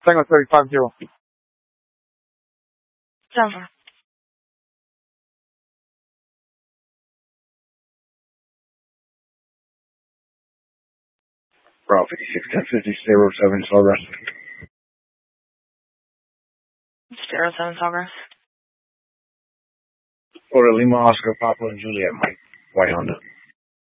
Tango 35-0. Denver. Bravo 56-1050-07 Sawgrass. 07 Sawgrass. Florida Lima Oscar Papa and Juliet Mike White Honda.